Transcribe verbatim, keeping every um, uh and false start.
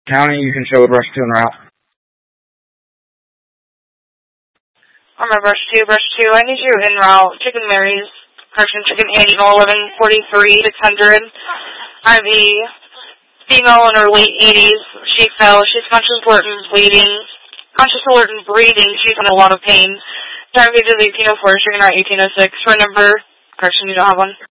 County, you can show with brush two and route. I'm at brush two, brush two. I need you in route. Chicken Mary's. Correction, Chicken Annie, eleven forty-three, six hundred. I V. Female in her late eighties. She fell. She's conscious, alert, and bleeding. Conscious, alert, and breathing. She's in a lot of pain. Time gauge is eighteen oh four. Chicken route eighteen oh six. For number. Correction, you don't have one.